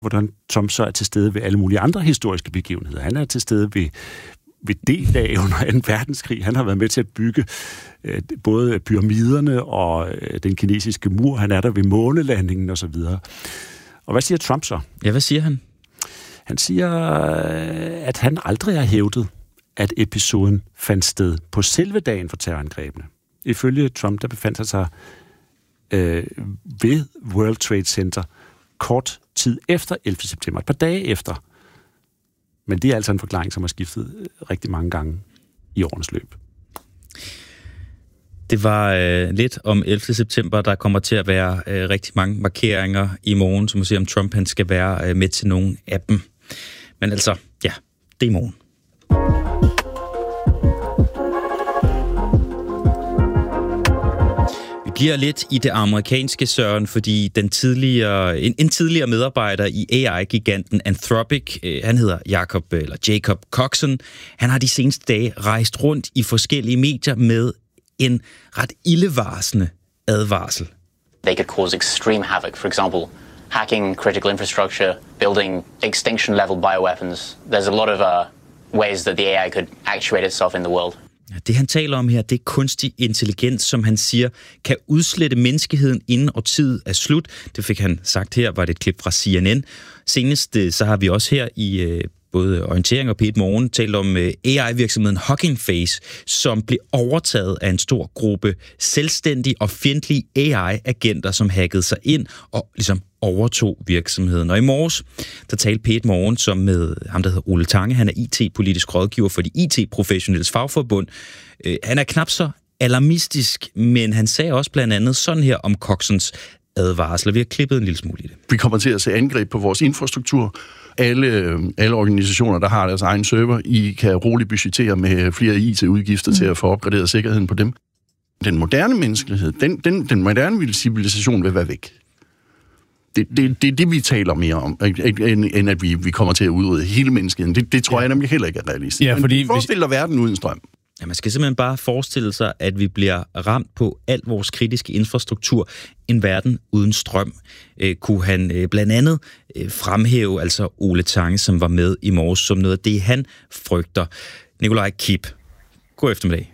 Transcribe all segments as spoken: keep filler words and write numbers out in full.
hvordan Trump så er til stede ved alle mulige andre historiske begivenheder. Han er til stede ved, ved D-dag under anden verdenskrig. Han har været med til at bygge øh, både pyramiderne og øh, den kinesiske mur. Han er der ved månelandingen og så videre. Og hvad siger Trump så? Ja, hvad siger han? Han siger, at han aldrig har hævdet, at episoden fandt sted på selve dagen for terrorangrebene. Ifølge Trump, der befandt han sig øh, ved World Trade Center kort tid efter ellevte september, et par dage efter. Men det er altså en forklaring, som har skiftet rigtig mange gange i årenes løb. Det var øh, lidt om ellevte september. Der kommer til at være øh, rigtig mange markeringer i morgen, som må se, om Trump han skal være øh, med til nogle af dem. Men altså, ja, det er i morgen. Vi bliver lidt i det amerikanske, Søren, fordi den tidligere, en, en tidligere medarbejder i A I-giganten Anthropic, øh, han hedder Jacob, eller Jacob Coxon, han har de seneste dage rejst rundt i forskellige medier med en ret ildevarslende advarsel. They could cause extreme havoc. For example, hacking critical infrastructure, building extinction-level bioweapons. There's a lot of uh, ways that the A I could actuate itself in the world. Det, han taler om her, det er kunstig intelligens, som han siger, kan udslette menneskeheden inden årtiet er slut. Det fik han sagt her, var det et klip fra C N N. Senest så har vi også her i øh, både Orientering og P et Morgen talt om øh, A I-virksomheden Hugging Face, som blev overtaget af en stor gruppe selvstændige og fjendtlige A I-agenter, som hackede sig ind og ligesom overtog virksomheden. Og i morges, der talte P et Morgen som med ham, der hedder Ole Tange. Han er I T-politisk rådgiver for de I T-professionelles fagforbund. Øh, han er knap så alarmistisk, men han sagde også blandt andet sådan her om Coxons advarsler. Vi har klippet en lille smule i det. Vi kommer til at se angreb på vores infrastruktur. Alle, alle organisationer, der har deres egen server, I kan roligt budgettere med flere I T-udgifter mm. til at få opgraderet sikkerheden på dem. Den moderne menneskelighed, den, den, den moderne civilisation vil være væk. Det er det, det, det, vi taler mere om, end, end at vi, vi kommer til at udrydde hele menneskeheden. Det, det tror ja. jeg nemlig heller ikke er realistisk. Ja, fordi Men forestil dig verden uden strøm. Ja, man skal simpelthen bare forestille sig, at vi bliver ramt på al vores kritiske infrastruktur. En verden uden strøm. Øh, kunne han øh, blandt andet øh, fremhæve, altså Ole Tange, som var med i morges, som noget af det, han frygter. Nikolaj Kip, god eftermiddag.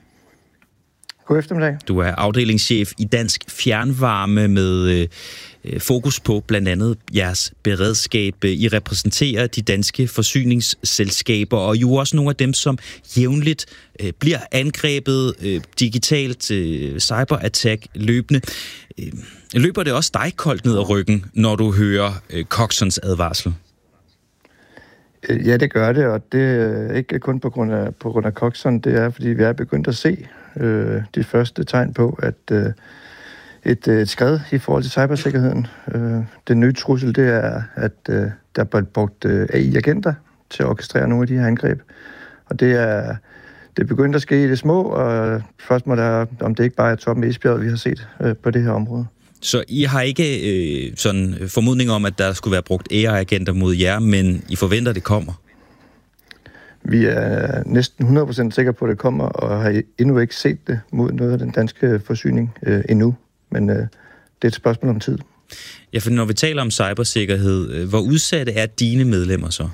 God eftermiddag. Du er afdelingschef i Dansk Fjernvarme med øh, fokus på blandt andet jeres beredskab. I repræsenterer de danske forsyningsselskaber, og jo også nogle af dem, som jævnligt øh, bliver angrebet øh, digitalt, øh, cyberattack løbende. Øh, løber det også dig koldt ned ad ryggen, når du hører øh, Coxons advarsel? Ja, det gør det, og det er ikke kun på grund af, på grund af Coxon, det er, fordi vi er begyndt at se øh, de første tegn på, at øh, et, et skred i forhold til cybersikkerheden. Øh, den nye trussel, det er, at øh, der er brugt øh, A I-agenter til at orkestrere nogle af de her angreb. Og det er, det er begyndt at ske i det små, og spørgsmålet er, om det ikke bare er toppen af isbjerget, vi har set øh, på det her område. Så I har ikke øh, sådan formodning om, at der skulle være brugt A I-agenter mod jer, men I forventer, at det kommer? Vi er næsten hundrede procent sikre på, at det kommer, og har endnu ikke set det mod noget af den danske forsyning øh, endnu. Men øh, det er et spørgsmål om tid. Ja, for når vi taler om cybersikkerhed, øh, hvor udsatte er dine medlemmer så?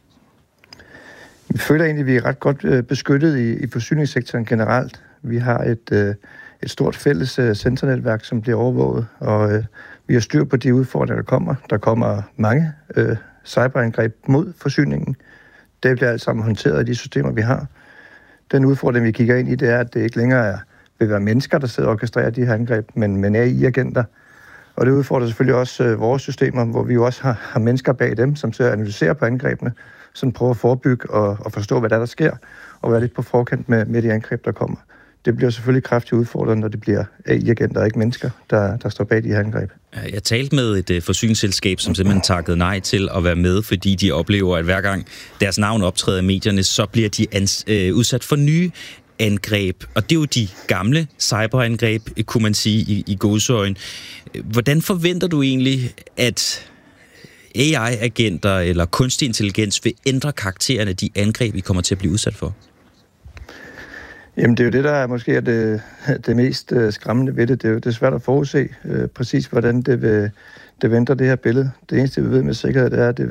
Vi føler egentlig, at vi er ret godt øh, beskyttet i, i forsyningssektoren generelt. Vi har et... Øh, et stort fælles uh, sensornetværk, som bliver overvåget, og uh, vi har styr på de udfordringer, der kommer. Der kommer mange uh, cyberangreb mod forsyningen. Det bliver alt sammen håndteret af de systemer, vi har. Den udfordring, vi kigger ind i, det er, at det ikke længere er, vil være mennesker, der sidder og orkestrerer de her angreb, men, men A I-agenter. Og det udfordrer selvfølgelig også uh, vores systemer, hvor vi jo også har, har mennesker bag dem, som så analyserer på angrebene, som prøver at forebygge og, og forstå, hvad der, der sker, og være lidt på forkant med, med de angreb, der kommer. Det bliver selvfølgelig kraftigt udfordrende, når det bliver A I-agenter og ikke mennesker, der, der står bag de her angreb. Jeg talte med et forsyningsselskab, som simpelthen takkede nej til at være med, fordi de oplever, at hver gang deres navn optræder i medierne, så bliver de ans- øh, udsat for nye angreb. Og det er jo de gamle cyberangreb, kunne man sige, i, i gåseøjne. Hvordan forventer du egentlig, at A I-agenter eller kunstig intelligens vil ændre karakteren af de angreb, I kommer til at blive udsat for? Jamen, det er jo det, der er måske er det, det mest uh, skræmmende ved det. Det er jo det er svært at forudse uh, præcis, hvordan det vil, det venter det her billede. Det eneste, vi ved med sikkerhed, det er, at det